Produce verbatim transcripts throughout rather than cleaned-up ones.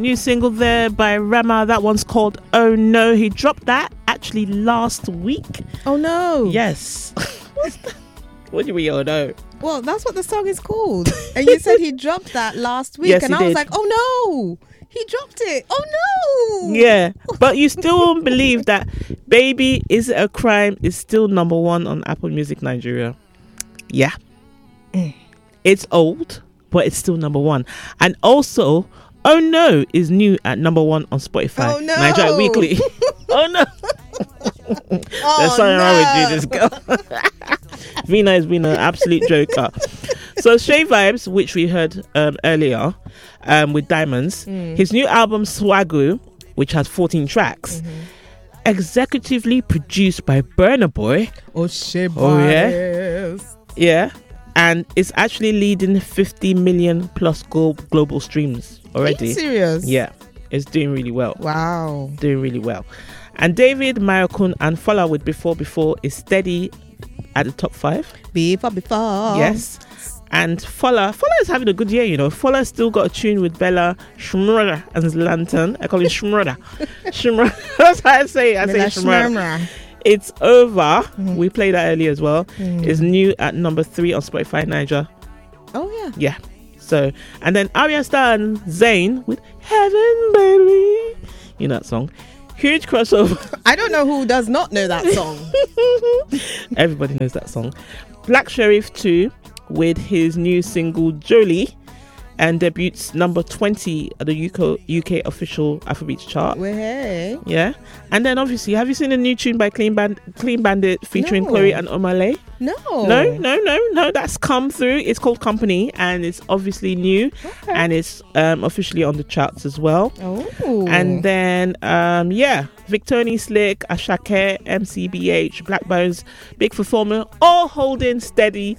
new single there by Rema. That one's called Oh No. He dropped that actually last week. Oh no. Yes. What do you mean, oh no? Well, that's what the song is called. And you said he dropped that last week. Yes, and he I was did. like, oh no. He dropped it. Oh no. Yeah. But you still won't believe that Baby Is It a Crime is still number one on Apple Music Nigeria. Yeah. It's old, but it's still number one. And also, Oh No is new at number one on Spotify. Oh no. Nigeria Weekly. Oh no. Oh, There's something no. wrong with you, this girl. Vina has been an absolute joker. So Shay Vibes, which we heard um, earlier um, with Diamonds, Mm. his new album Swagu, which has fourteen tracks, Mm-hmm. executively produced by Burna Boy. Oh shit. Oh, yeah? Yeah. And it's actually leading fifty million plus glo- global streams already. Are you serious? Yeah. It's doing really well. Wow. Doing really well. And David Mayokun and Follow with Before Before is steady at the top five. Before before. Yes. And Fola, Fola is having a good year, you know. Fola still got a tune with Bella Shmurda and Zlatan. I call it Shmurda. Shmurda. That's how I say it. I say Bella Shmurda. Shmurda. It's Over. Mm-hmm. We played that earlier as well. Mm. It's new at number three on Spotify Niger. Oh yeah. Yeah. So, and then Arya Star and Zayn with Heaven Baby. You know that song. Huge crossover. I don't know who does not know that song. Everybody knows that song. Black Sheriff two with his new single Jolie, and debuts number twenty at the U K, U K official Afrobeats chart. Well, hey. Yeah. And then obviously, have you seen a new tune by Clean, Band- Clean Bandit featuring No. Chloe and Omale? No. No, no, no, no. That's come through. It's called Company, and it's obviously new, Okay. and it's um, officially on the charts as well. Oh. And then, um, yeah, Victoni Slick, Ashake, M C B H, Black Bones, Big Performer, all holding steady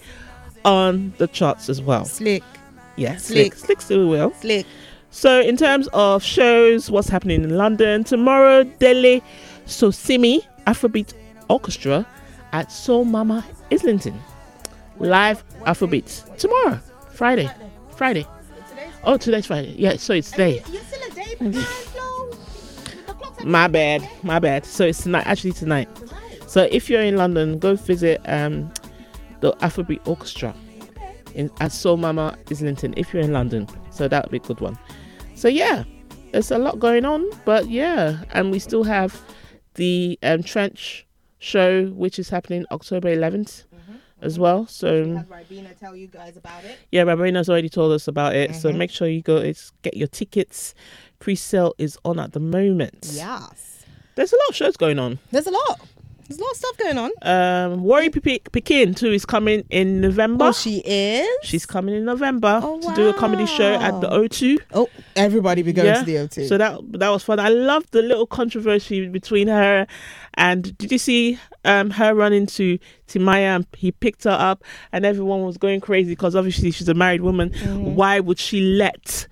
on the charts as well. Slick. Yeah, Slick. Slick, Slick still will. Slick. So in terms of shows, what's happening in London tomorrow? Dele Sosimi Afrobeat Orchestra at Soul Mama Islington. Live Afrobeats tomorrow, Friday, Friday. Oh, today's Friday. Yeah, so it's today. You're still a day behind, Flo. The clock's My bad, my bad. So it's tonight, actually tonight. So if you're in London, go visit um, the Afrobeat Orchestra in at Soul Mama Islington if you're in London. So that would be a good one. So yeah, there's a lot going on, but yeah, and we still have the um, Trench show, which is happening October eleventh Mm-hmm. as well. So Have Ribena tell you guys about it? yeah, Rabrina's already told us about it. So Mhm. make sure you go it's, get your tickets. Pre-sale is on at the moment. Yes. There's a lot of shows going on. There's a lot. There's a lot of stuff going on. Um, Warri Pipi- Pekin too is coming in November. Oh, she is? She's coming in November Oh, to do a comedy show at the wow. O two. Oh, everybody be going Yeah. to the O two. So that that was fun. I loved the little controversy between her and did you see um her run into Timaya and he picked her up and everyone was going crazy because obviously she's a married woman. Mhm. Why would she let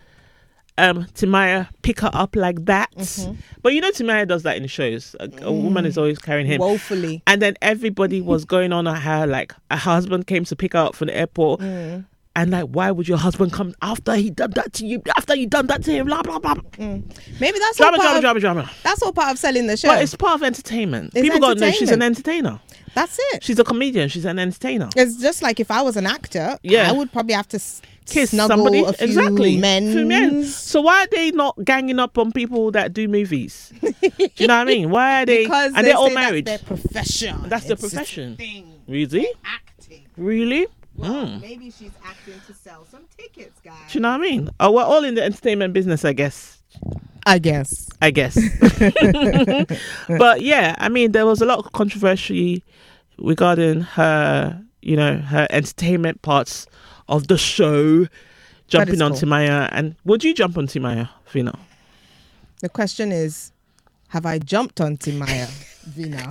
um Timaya pick her up like that? Mhm. But you know Timaya does that in shows. A, a woman is always carrying him. Woefully. And then everybody was going on at her like her husband came to pick her up from the airport. Mm. And like, why would your husband come after he done that to you? After you done that to him, blah blah blah. Mm. Maybe that's Drama, all part drama, of, drama, drama. That's all part of selling the show. But it's part of entertainment. It's People gotta know she's an entertainment. entertainer. That's it. She's a comedian. She's an entertainer. It's just like if I was an actor, Yeah. I would probably have to s- Kiss snuggle somebody. a few Exactly. men. Few men. So why are they not ganging up on people that do movies? Do you know what I mean? Why are they? Because and they they're all say married. That's their profession. That's their It's just profession. a thing. Really? Acting. Really? Well, Mm. maybe she's acting to sell some tickets, guys. Do you know what I mean? Oh, we're all in the entertainment business, I guess. I guess. I guess. But yeah, I mean, there was a lot of controversy regarding her, you know, her entertainment parts of the show, jumping is on cool. Timaya. And would you jump on Timaya, Vina? The question is, have I jumped on Timaya, Vina?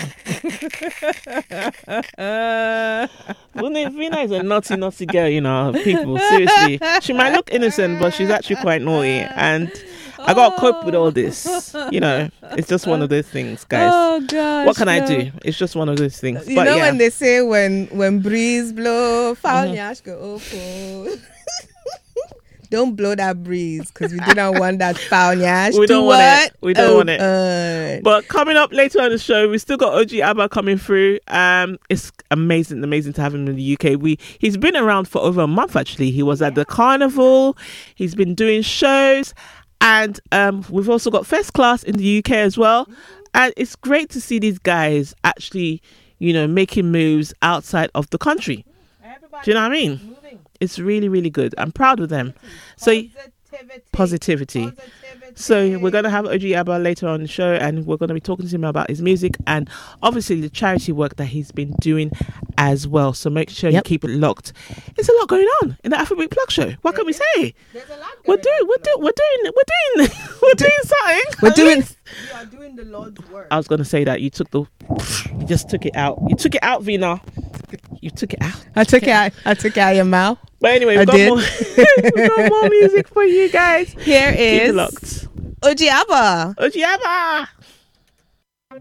Uh, Vina is a naughty, naughty girl, you know, people, seriously. She might look innocent, but she's actually quite naughty. And I got to cope with all this. You know, it's just one of those things, guys. Oh gosh. What can I no. do? It's just one of those things. You but know yeah. when they say when when breeze blow, foul Mhm. nyash go open. Don't blow that breeze because we do not want that foul nyash. We don't Do want what? it. We don't oh, want it. Uh, But coming up later on the show, we still got O G Abba coming through. Um, it's amazing, amazing to have him in the U K. We he's been around for over a month actually. He was at the carnival. He's been doing shows, and um, we've also got First Class in the U K as well. And it's great to see these guys actually, you know, making moves outside of the country. Do you know what I mean? Moving. It's really, really good. I'm proud of them. So Positivity. positivity. Positivity. So we're going to have O G Abba later on the show, and we're going to be talking to him about his music and obviously the charity work that he's been doing as well. So make sure Yep. you keep it locked. There's a lot going on in the Afrobeat Plug Show. What can we say? There's a lot We're going doing, on. we're doing, we're doing, we're doing, we're doing something. We're At doing. least. You are doing the Lord's work. I was going to say that you took the, you just took it out. You took it out, Vina. You took it out. I took it. Out, I took it out of your mouth. But anyway, I we've got, did. more, we've got more music for you guys. Here Keep it is locked. O G Abba. O G Abba.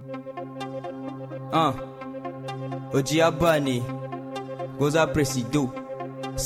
Ah, O G Abba ni Goza Presido.